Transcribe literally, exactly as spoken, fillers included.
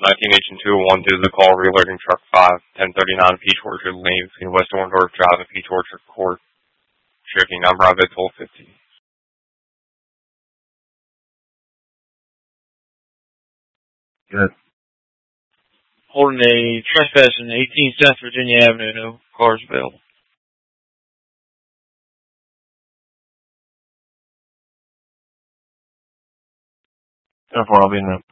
nineteen H and two oh one due to the call reloading truck five, ten thirty-nine Peach Orchard Lane between West Orndorff Drive and Peach Orchard Court. Checking number of it, twelve fifty. Good. Holding a trespass in eighteen South Virginia Avenue, no cars available. Therefore, I'll be in the